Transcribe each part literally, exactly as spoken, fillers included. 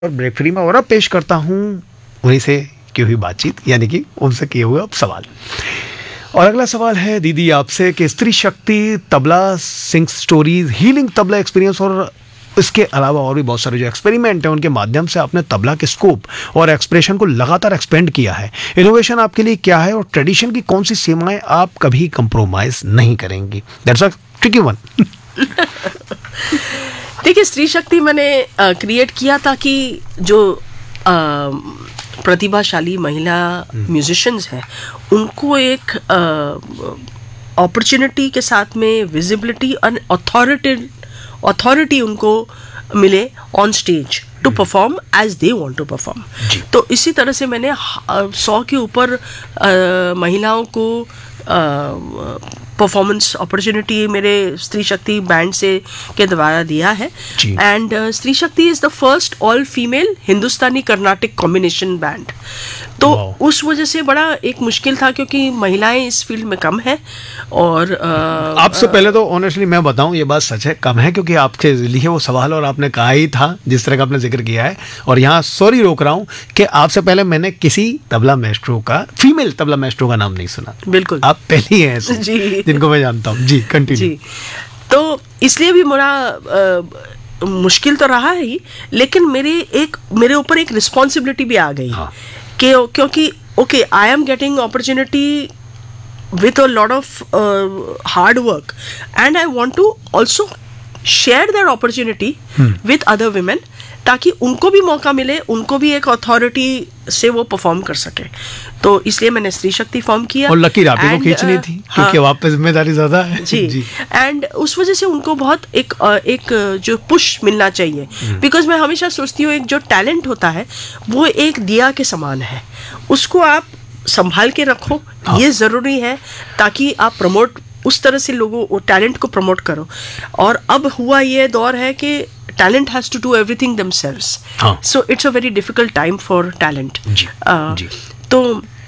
और break free में और अब पेश करता हूँ उन्हीं से की हुई बातचीत, यानी कि उनसे किए हुए अब सवाल। और अगला सवाल है दीदी आपसे कि स्त्री शक्ति तबला सिंग स्टोरीज, हीलिंग तबला एक्सपीरियंस और इसके अलावा और भी बहुत सारे जो एक्सपेरिमेंट हैं उनके माध्यम से आपने तबला के स्कोप और एक्सप्रेशन को लगातार एक्सपेंड किया है। इनोवेशन आपके लिए क्या है और ट्रेडिशन की कौन सी सीमाएं आप कभी कंप्रोमाइज नहीं करेंगी? That's a tricky one. देखिए, स्त्री शक्ति मैंने क्रिएट किया ताकि जो प्रतिभाशाली महिला म्यूजिशियंस हैं उनको एक अपॉर्चुनिटी के साथ में विजिबिलिटी और अथॉरिटी अथॉरिटी उनको मिले on stage two perform as they want to perform. तो इसी तरह से मैंने सौ के ऊपर महिलाओं को परफॉर्मेंस अपॉर्चुनिटी मेरे स्त्री शक्ति बैंड से के द्वारा दिया है। एंड स्त्री शक्ति is the first all female Hindustani Carnatic combination band. तो wow. उस वजह से बड़ा एक मुश्किल था क्योंकि महिलाएं इस फील्ड में कम है। और uh, आपसे uh, पहले तो ऑनेस्टली मैं बताऊं ये बात सच है, कम है, क्योंकि आपके लिए वो सवाल और आपने कहा ही था जिस तरह का आपने जिक्र किया है। और यहाँ सॉरी रोक रहा हूँ कि आपसे पहले मैंने किसी तबला मैस्ट्रो का, फीमेल तबला मैस्ट्रो का नाम नहीं सुना। बिल्कुल, आप पहली हैं ऐसे जी जिनको मैं जानता हूँ। जी कंटिन्यू। जी, तो इसलिए भी मेरा uh, मुश्किल तो रहा ही, लेकिन मेरे एक मेरे ऊपर एक रिस्पॉन्सिबिलिटी भी आ गई। हाँ। क्योंकि okay, I am getting opportunity with a lot of uh, hard work and I want to also share that opportunity hmm. with other women ताकि उनको भी मौका मिले, उनको भी एक अथॉरिटी से वो परफॉर्म कर सके। तो इसलिए मैंने स्त्री शक्ति फॉर्म किया। और लकीर आप ही को खींचनी थी क्योंकि आप पे जिम्मेदारी ज्यादा है। जी, जी। एंड उस वजह से उनको बहुत एक एक जो पुश मिलना चाहिए, बिकॉज मैं हमेशा सोचती हूँ एक जो टैलेंट होता है वो एक दिया के समान है, उसको आप संभाल के रखो। हाँ। ये ज़रूरी है ताकि आप प्रमोट उस तरह से लोगों टैलेंट को प्रमोट करो। और अब हुआ ये दौर है कि talent has to do everything themselves, so it's a very difficult time for talent. तो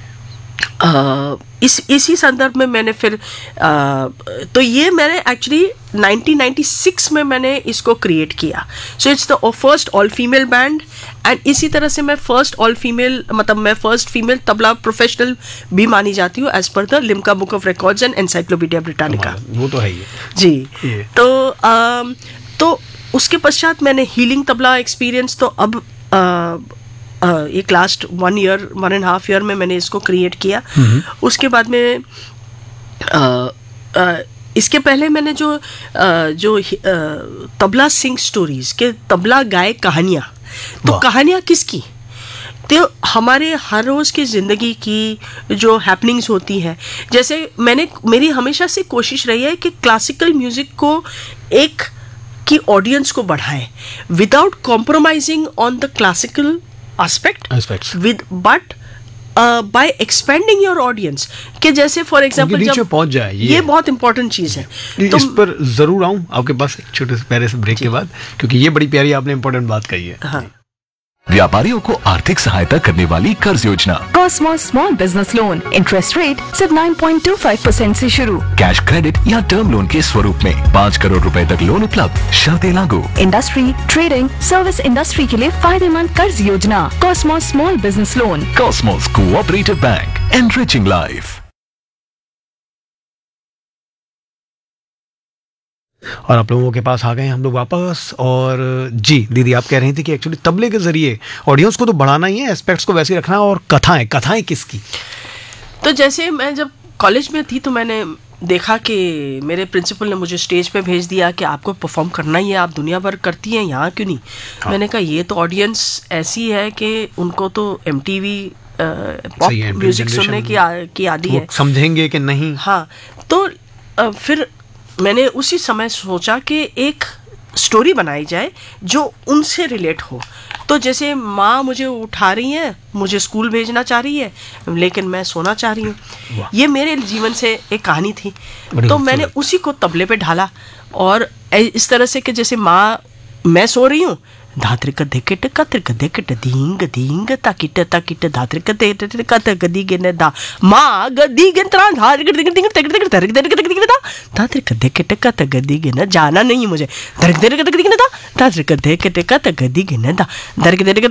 uh, इस इसी संदर्भ में मैंने फिर uh, तो ये मैंने एक्चुअली नाइनटीन नाइंटी सिक्स में मैंने इसको क्रिएट किया। So it's the first all female band and इसी तरह से मैं फर्स्ट ऑल फीमेल मतलब मैं फर्स्ट फीमेल तबला प्रोफेशनल भी मानी जाती हूँ as per the Limca book of records and encyclopedia Britannica. वो तो है ही जी। तो uh, तो उसके पश्चात मैंने हीलिंग तबला एक्सपीरियंस तो अब uh, Uh, एक last one year one and half year में मैंने इसको क्रिएट किया। उसके बाद में uh, uh, इसके पहले मैंने जो uh, जो uh, तबला सिंग स्टोरीज के तबला गाए कहानियाँ, तो कहानियाँ किसकी? तो हमारे हर रोज़ की ज़िंदगी की जो हैपनिंग्स होती हैं। जैसे मैंने मेरी हमेशा से कोशिश रही है कि क्लासिकल म्यूज़िक को एक की ऑडियंस को बढ़ाएं without compromising on the classical aspect Aspects. with but uh, by expanding your audience कि जैसे फॉर एग्जाम्पल जब पहुंच जाए ये, ये बहुत इंपॉर्टेंट चीज है। तो इस पर जरूर आऊं आपके पास एक छोटे से पहले से ब्रेक के बाद, क्योंकि ये बड़ी प्यारी आपने इंपॉर्टेंट बात कही है। हाँ। व्यापारियों को आर्थिक सहायता करने वाली कर्ज योजना Cosmos small business loan, interest rate सिर्फ nine point two five percent से शुरू। कैश क्रेडिट या टर्म लोन के स्वरूप में पाँच करोड़ रुपए तक लोन उपलब्ध, शर्तें लागू। इंडस्ट्री, ट्रेडिंग, सर्विस इंडस्ट्री के लिए फायदेमंद कर्ज योजना Cosmos small business loan. Cosmos cooperative bank, enriching life. और आप लोगों के पास आ गए हम लोग वापस। और जी दीदी आप कह रही थी कि एक्चुअली तबले के जरिए ऑडियंस को तो बढ़ाना ही है, एस्पेक्ट्स को वैसे ही रखना है। और कथाएं कथाएं किसकी? तो जैसे मैं जब कॉलेज में थी तो मैंने देखा कि मेरे प्रिंसिपल ने मुझे स्टेज पे भेज दिया कि आपको परफॉर्म करना ही है, आप दुनिया भर करती हैं, यहाँ क्यों नहीं? हाँ। मैंने कहा ये तो ऑडियंस ऐसी है कि उनको तो M T V pop music सुनने की की आदि है, समझेंगे कि नहीं। हाँ। तो आ, फिर मैंने उसी समय सोचा कि एक स्टोरी बनाई जाए जो उनसे रिलेट हो। तो जैसे माँ मुझे उठा रही है, मुझे स्कूल भेजना चाह रही है, लेकिन मैं सोना चाह रही हूँ। ये मेरे जीवन से एक कहानी थी। तो मैंने उसी को तबले पे ढाला और इस तरह से कि जैसे माँ मैं सो रही हूँ, धात्रिक देकिट कत्रिक देकिट दींग दींग ताकिट ताकिट धात्रिक देकिट कत गदी गेन दा माँ गदी गेन त्रा धात्रिक देकिट देकिट तकिट तकिट तरिक देकिट देकिट दा धात्रिक देकिट कत गदी गेन जाना नहीं मुझे धरिक देकिट देकिट दा ताजर कदे कते कत गदी गिनदा दर के